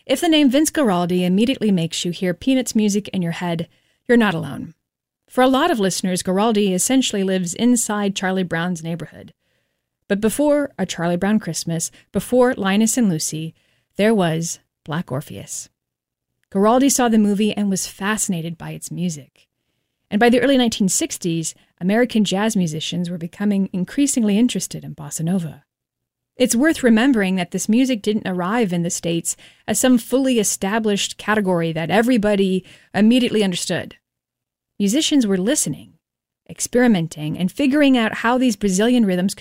If the name Vince Guaraldi immediately makes you hear Peanuts music in your head, you're not alone. For a lot of listeners, Guaraldi essentially lives inside Charlie Brown's neighborhood. But before A Charlie Brown Christmas, before Linus and Lucy, there was Black Orpheus. Guaraldi saw the movie and was fascinated by its music. And by the early 1960s, American jazz musicians were becoming increasingly interested in bossa nova. It's worth remembering that this music didn't arrive in the States as some fully established category that everybody immediately understood. Musicians were listening, experimenting, and figuring out how these Brazilian rhythms